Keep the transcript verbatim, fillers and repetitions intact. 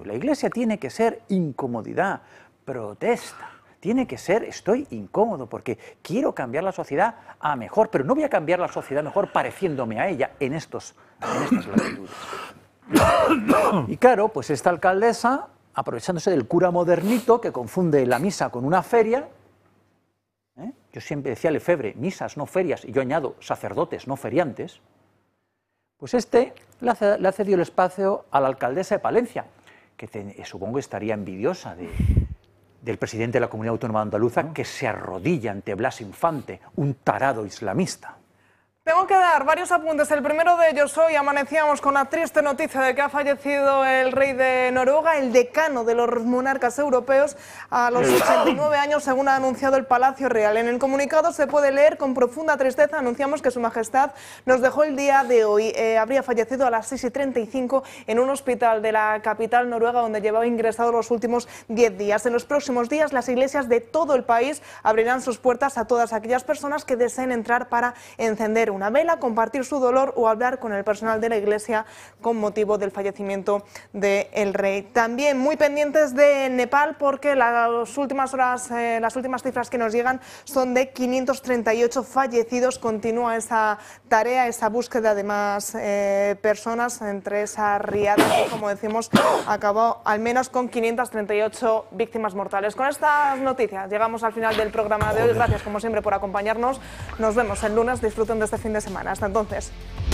La Iglesia tiene que ser incomodidad, protesta. Tiene que ser, estoy incómodo porque quiero cambiar la sociedad a mejor, pero no voy a cambiar la sociedad mejor pareciéndome a ella en, estos, en estas latitudes. Y claro, pues esta alcaldesa, aprovechándose del cura modernito que confunde la misa con una feria, ¿eh? Yo siempre decía Lefebvre, misas, no ferias, y yo añado sacerdotes, no feriantes, pues este le ha, le ha cedido el espacio a la alcaldesa de Palencia, que te, supongo que estaría envidiosa de... del presidente de la Comunidad Autónoma Andaluza, que se arrodilla ante Blas Infante, un tarado islamista. Tengo que dar varios apuntes. El primero de ellos, hoy amanecíamos con la triste noticia de que ha fallecido el rey de Noruega, el decano de los monarcas europeos, a los ochenta y nueve años, según ha anunciado el Palacio Real. En el comunicado se puede leer: con profunda tristeza anunciamos que su majestad nos dejó el día de hoy. Eh, habría fallecido a las seis y treinta y cinco en un hospital de la capital noruega, donde llevaba ingresado los últimos diez días. En los próximos días, las iglesias de todo el país abrirán sus puertas a todas aquellas personas que deseen entrar para encender una vela, compartir su dolor o hablar con el personal de la Iglesia con motivo del fallecimiento del rey. También muy pendientes de Nepal, porque las últimas horas, eh, las últimas cifras que nos llegan son de quinientos treinta y ocho fallecidos. Continúa esa tarea, esa búsqueda de más eh, personas. Entre esa riada, como decimos, acabó al menos con quinientas treinta y ocho víctimas mortales. Con estas noticias llegamos al final del programa de hoy. Gracias, como siempre, por acompañarnos. Nos vemos el lunes. Disfruten de este fin de semana. Hasta entonces.